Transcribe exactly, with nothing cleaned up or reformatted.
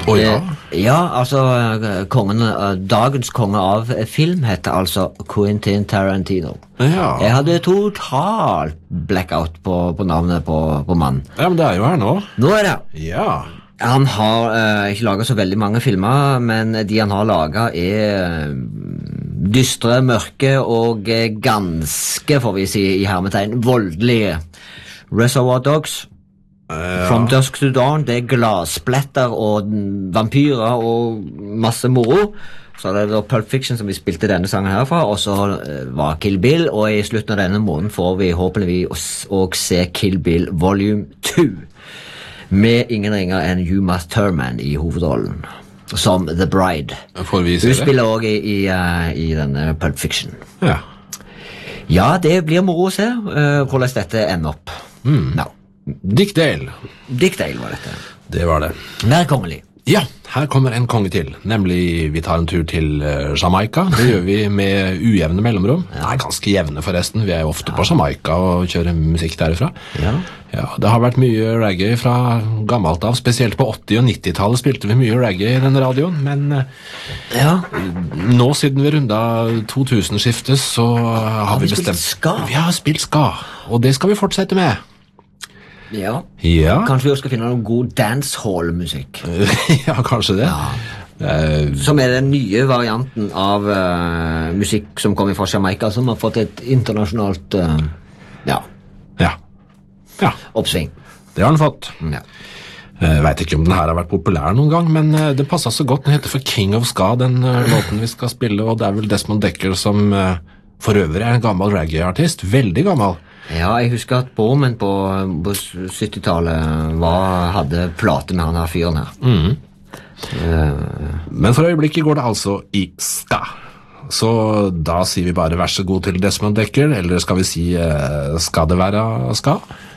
Å ja? Eh, ja, altså eh, kongen, eh, dagens konge av eh, film heter altså Quentin Tarantino. Ja. Jeg hadde totalt blackout på, på navnet på, på mannen. Ja, men det er jo her nå. Nå er det. Ja. Han har eh, ikke laget så veldig mange filmer, men de han har laget er eh, dystre, mørke og eh, ganske, får vi si i hermetegn, voldelige. Reservoir Dogs, Ja. From Dusk to Dawn, det er glassbletter og vampyrer og masse moro. Så er det da Pulp Fiction som vi spilte denne sangen herfra, og så eh, var Kill Bill, og i slutten av denne måneden får vi håpeligvis å se Kill Bill Volume to. Med ingen ringer enn Uma Thurman i hovedrollen, som The Bride. Får vi se Hun det? spiller også i, i, uh, i denne Pulp Fiction. Ja. Ja, det blir moro å se uh, hvordan dette ender opp. Mm. No. Dick Dale. Dick Dale var dette. Det var det. Mer kongelig. Ja, her kommer en konge til, nemlig vi tar en tur til uh, Jamaica. Det gjør vi med ujevne mellomrom. Ja. Nei, ganske jevne forresten. Vi er jo ofte ja. på Jamaica og kjører musikk derifra. Ja. Ja, det har vært mye reggae fra gammelt av, spesielt på åtti- og nittitallet spilte vi mye reggae i denne radioen, men uh, ja. nå siden vi runda to tusen-skiftet så har, har vi, vi bestemt... ska? Vi har spilt ska, og det skal vi fortsette med. Ja. Ja. Kanskje vi også skal finne noen god dancehall-musikk. Ja, kanskje det. Ja. Uh, som er den nye varianten av uh, musikk som kommer fra Jamaica, som har fått et internasjonalt uh, ja. Ja. Ja. oppsving. Det har den fått. Ja. Jeg vet ikke om den her har vært populær noen gang, men uh, det passet så godt. Den heter for King of Ska, den uh, låten vi skal spille, og det er vel Desmond Dekker som uh, for øvrig er en gammel reggae-artist. Veldig gammel. Ja, jeg husker at Bormen på, på syttitallet var, hadde plate med han her fyren her. Mm. Uh, Men for øyeblikket går det altså i ska. Så da sier vi bare vær så god til Desmond Dekker, eller skal vi si uh, skal det være ska?